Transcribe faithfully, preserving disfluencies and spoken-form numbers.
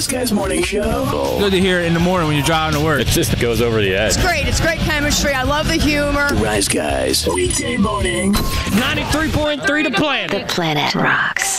Rise Guys Morning Show. Good to hear it in the morning when you're driving to work. It just goes over the edge. It's great. It's great chemistry. I love the humor. The Rise Guys. Weekday morning. ninety-three point three The Planet. The Planet rocks.